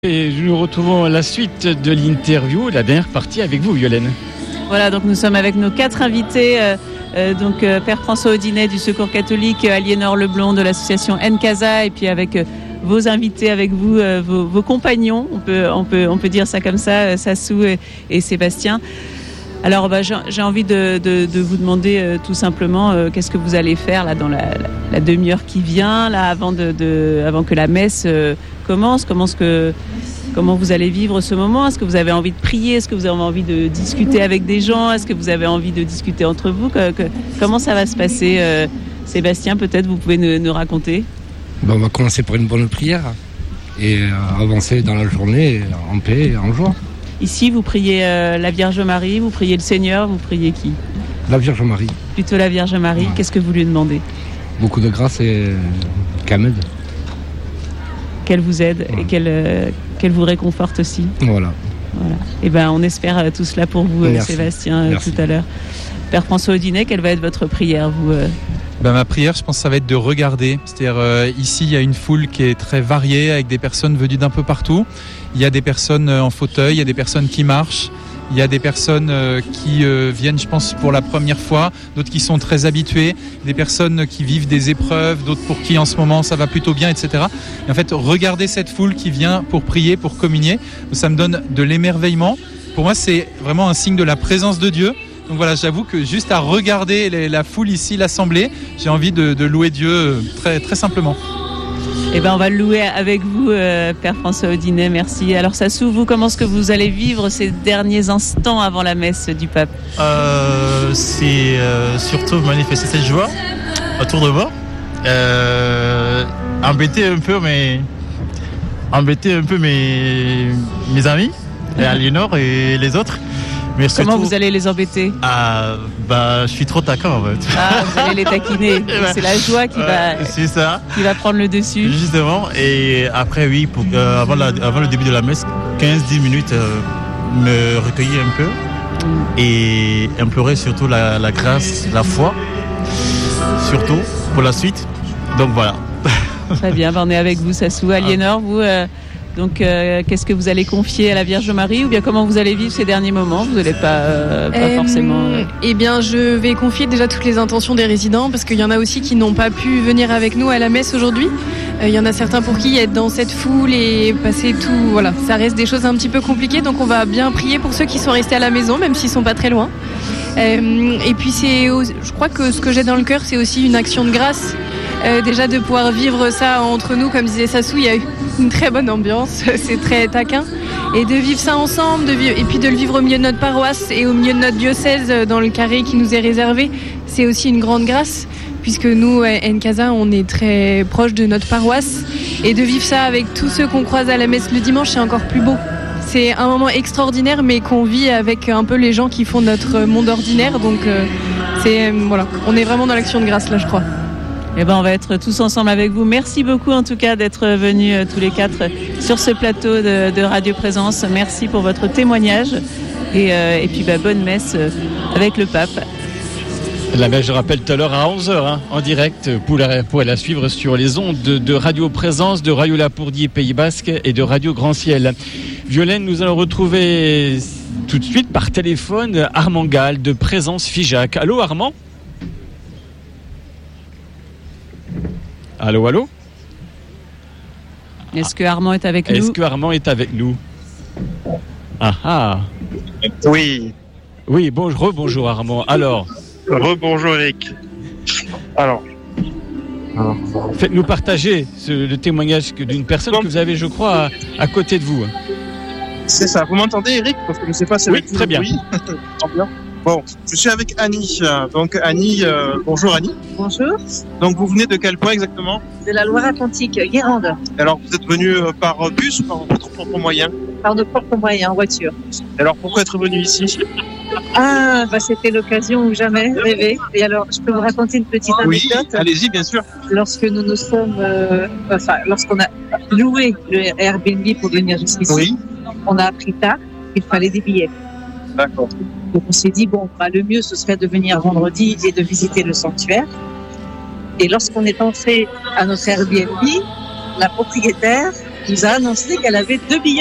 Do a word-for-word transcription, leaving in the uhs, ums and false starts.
Et nous retrouvons la suite de l'interview, la dernière partie avec vous, Violaine. Voilà, donc nous sommes avec nos quatre invités, euh, euh, donc euh, Père François Audinet du Secours catholique, euh, Aliénor Leblond de l'association N-Casa, et puis avec euh, vos invités, avec vous, euh, vos, vos compagnons, on peut, on peut, on peut dire ça comme ça, euh, Sassou et, et Sébastien. Alors bah, j'ai, j'ai envie de, de, de vous demander euh, tout simplement euh, qu'est-ce que vous allez faire là dans la, la, la demi-heure qui vient, là avant, de, de, avant que la messe euh, commence. Comment, est-ce que, comment vous allez vivre ce moment? Est-ce que vous avez envie de prier? Est-ce que vous avez envie de discuter avec des gens? Est-ce que vous avez envie de discuter entre vous? que, que, Comment ça va se passer euh, Sébastien, peut-être vous pouvez nous, nous raconter. Ben, on va commencer par une bonne prière et euh, avancer dans la journée en paix et en joie. Ici, vous priez euh, la Vierge Marie, vous priez le Seigneur, vous priez qui? La Vierge Marie. Plutôt la Vierge Marie. Ouais. Qu'est-ce que vous lui demandez? Beaucoup de grâce et qu'elle m'aide. Qu'elle vous aide ouais. et qu'elle, euh, qu'elle vous réconforte aussi. Voilà. Voilà. Et ben, on espère euh, tout cela pour vous, euh, Sébastien, euh, tout à l'heure. Père François Audinet, quelle va être votre prière, vous euh... Ben, ma prière, je pense que ça va être de regarder. C'est-à-dire, euh, ici, il y a une foule qui est très variée, avec des personnes venues d'un peu partout. Il y a des personnes en fauteuil, il y a des personnes qui marchent, il y a des personnes euh, qui euh, viennent, je pense, pour la première fois, d'autres qui sont très habituées, des personnes qui vivent des épreuves, d'autres pour qui, en ce moment, ça va plutôt bien, et cetera. Et en fait, regarder cette foule qui vient pour prier, pour communier, ça me donne de l'émerveillement. Pour moi, c'est vraiment un signe de la présence de Dieu. Donc voilà, j'avoue que juste à regarder les, la foule ici, l'assemblée, j'ai envie de, de louer Dieu très, très simplement. Eh ben, on va le louer avec vous, euh, Père François Audinet, merci. Alors Sassou, vous, comment est-ce que vous allez vivre ces derniers instants avant la messe du pape? euh, C'est euh, surtout manifester cette joie autour de moi. Euh, embêter un peu mes, embêter un peu mes, mes amis, et Aliénor et les autres. Mais Comment surtout, vous allez les embêter? Ah, bah, je suis trop taquin en fait. Ah, vous allez les taquiner. C'est la joie qui, ouais, va, c'est ça. qui va prendre le dessus. Justement. Et après, oui, pour, euh, avant, la, avant le début de la messe, quinze à dix minutes, euh, me recueillir un peu mm. et implorer surtout la, la grâce, la foi, surtout pour la suite. Donc voilà. Très bien, ben, on est avec vous, Sassou. Aliénor, vous. Euh, Donc, euh, qu'est-ce que vous allez confier à la Vierge Marie, ou bien comment vous allez vivre ces derniers moments? Vous n'allez pas, euh, pas euh, forcément... Euh... Eh bien, je vais confier déjà toutes les intentions des résidents, parce qu'il y en a aussi qui n'ont pas pu venir avec nous à la messe aujourd'hui. Euh, il y en a certains pour qui être dans cette foule et passer tout... Voilà, ça reste des choses un petit peu compliquées, donc on va bien prier pour ceux qui sont restés à la maison, même s'ils ne sont pas très loin. Euh, et puis, c'est, je crois que ce que j'ai dans le cœur, c'est aussi une action de grâce. Euh, déjà de pouvoir vivre ça entre nous, comme disait Sassou, il y a eu une très bonne ambiance, c'est très taquin, et de vivre ça ensemble, de vivre, et puis de le vivre au milieu de notre paroisse et au milieu de notre diocèse, dans le carré qui nous est réservé, c'est aussi une grande grâce, puisque nous, N-Casa, on est très proche de notre paroisse, et de vivre ça avec tous ceux qu'on croise à la messe le dimanche, c'est encore plus beau. C'est un moment extraordinaire, mais qu'on vit avec un peu les gens qui font notre monde ordinaire, donc euh, c'est, euh, voilà, on est vraiment dans l'action de grâce là, je crois. Eh ben, on va être tous ensemble avec vous. Merci beaucoup en tout cas d'être venus euh, tous les quatre sur ce plateau de, de Radio Présence. Merci pour votre témoignage et, euh, et puis bah, bonne messe euh, avec le pape. La messe, je rappelle, tout à l'heure à onze heures, hein, en direct, pour la, pour la suivre sur les ondes de, de Radio Présence, de Radio Lapourdi Pays Basque et de Radio Grand Ciel. Violaine, nous allons retrouver tout de suite par téléphone Armand Gall de Présence Figeac. Allô Armand? Allô, allô? Est-ce que Armand est avec nous? Est-ce que Armand est avec nous? Ah ah. Oui. Oui, bon, rebonjour Armand. Alors? Rebonjour Eric. Alors. Faites-nous partager ce, le témoignage d'une personne que vous avez, je crois, à, à côté de vous. C'est ça. Vous m'entendez, Eric? Parce que je ne sais pas si... Oui, très bien. bien. Bon, je suis avec Annie. Donc Annie, euh, bonjour Annie. Bonjour. Donc vous venez de quel point exactement? De la Loire-Atlantique, Guérande. Alors vous êtes venu par bus ou par votre propre moyen? Par de propres moyens, en voiture. Alors pourquoi être venu ici? Ah, bah c'était l'occasion ou jamais rêvé. Et alors, je peux vous raconter une petite anecdote? Oui, allez-y, bien sûr. Lorsque nous nous sommes, euh, enfin, lorsqu'on a loué le Airbnb pour venir jusqu'ici, oui. On a appris tard qu'il fallait des billets. D'accord. Donc on s'est dit, bon, bah, le mieux ce serait de venir vendredi et de visiter le sanctuaire. Et lorsqu'on est entré à notre Airbnb, la propriétaire nous a annoncé qu'elle avait deux billets